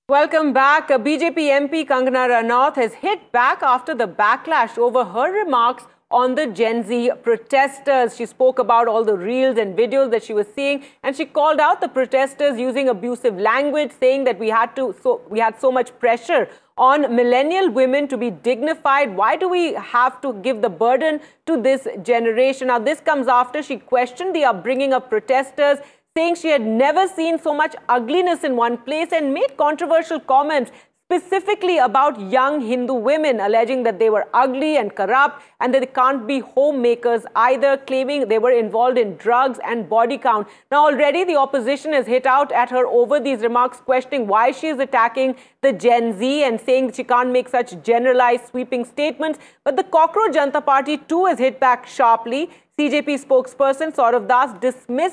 Welcome back. BJP MP Kangana Ranaut has hit back after the backlash over her remarks on the Gen Z protesters. She spoke about all the reels and videos that she was seeing, and she called out the protesters using abusive language, saying that we had so much pressure on millennial women to be dignified. Why do we have to give the burden to this generation? Now, this comes after she questioned the upbringing of protesters, saying she had never seen so much ugliness in one place, and made controversial comments specifically about young Hindu women, alleging that they were ugly and corrupt and that they can't be homemakers either, claiming they were involved in drugs and body count. Now, already the opposition has hit out at her over these remarks, questioning why she is attacking the Gen Z and saying that she can't make such generalized, sweeping statements. But the Cockroach Janata Party too has hit back sharply. CJP spokesperson Saurav Das dismissed